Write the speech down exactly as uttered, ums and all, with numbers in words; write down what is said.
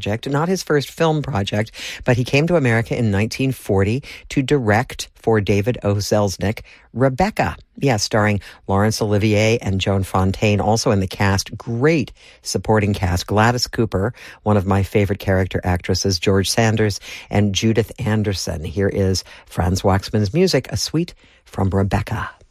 project, not his first film project, but he came to America in nineteen forty to direct for David O. Selznick, Rebecca. Yeah, starring Laurence Olivier and Joan Fontaine, also in the cast. Great supporting cast. Gladys Cooper, one of my favorite character actresses, George Sanders, and Judith Anderson. Here is Franz Waxman's music, A Suite from Rebecca.